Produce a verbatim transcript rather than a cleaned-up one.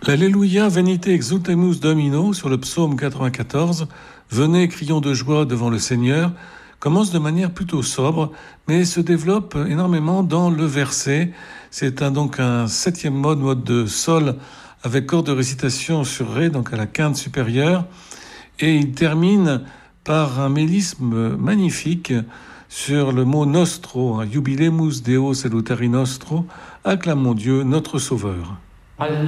L'Alléluia Venite exultemus Domino sur le psaume quatre-vingt-quatorze, Venez, crions de joie devant le Seigneur, commence de manière plutôt sobre, mais se développe énormément dans le verset. C'est un, donc un septième mode, mode de sol, avec corde de récitation sur Ré, donc à la quinte supérieure, et il termine par un mélisme magnifique sur le mot nostro, Jubilemus Deo salutari nostro, acclamons Dieu, notre Sauveur.